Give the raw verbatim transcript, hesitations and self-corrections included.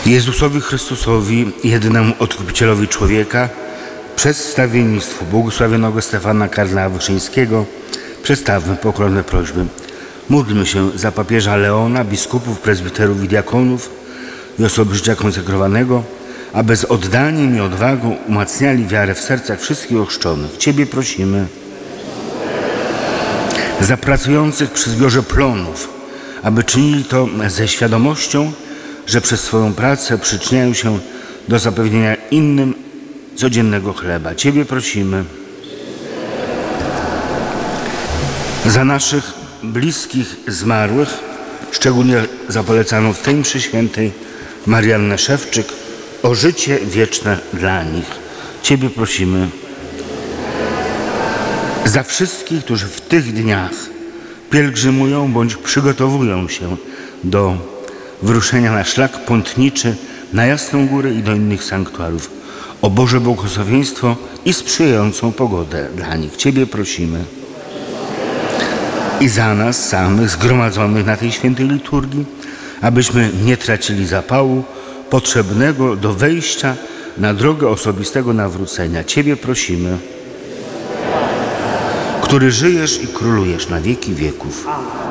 Jezusowi Chrystusowi, jedynemu Odkupicielowi człowieka, przez wstawiennictwo błogosławionego Stefana kardynała Wyszyńskiego przedstawmy pokorne prośby. Módlmy się za papieża Leona, biskupów, prezbiterów i diakonów i osoby życia konsekrowanego, aby z oddaniem i odwagą umacniali wiarę w sercach wszystkich ochrzczonych. Ciebie prosimy. Za pracujących przy zbiorze plonów, aby czynili to ze świadomością, że przez swoją pracę przyczyniają się do zapewnienia innym codziennego chleba. Ciebie prosimy. Za naszych bliskich zmarłych, szczególnie za polecaną w tej mszy świętej Mariannę Szewczyk, o życie wieczne dla nich. Ciebie prosimy. Za wszystkich, którzy w tych dniach pielgrzymują bądź przygotowują się do wyruszenia na szlak pątniczy na Jasną Górę i do innych sanktuarów. O Boże błogosławieństwo i sprzyjającą pogodę dla nich. Ciebie prosimy. I za nas samych zgromadzonych na tej świętej liturgii, abyśmy nie tracili zapału potrzebnego do wejścia na drogę osobistego nawrócenia. Ciebie prosimy, który żyjesz i królujesz na wieki wieków.